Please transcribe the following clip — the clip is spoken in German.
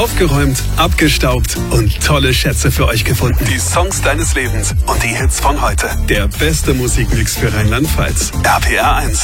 Aufgeräumt, abgestaubt und tolle Schätze für euch gefunden. Die Songs deines Lebens und die Hits von heute. Der beste Musikmix für Rheinland-Pfalz. RPR 1.